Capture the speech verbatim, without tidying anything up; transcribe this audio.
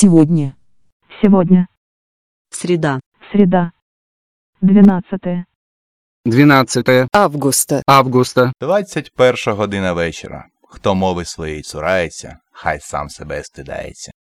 Сегодня. Сегодня. Среда. Среда. Двенадцатое. дванадцятого Августа. августа. двадцять перша година вечора. Хто мови своєї цурається, хай сам себе стидається.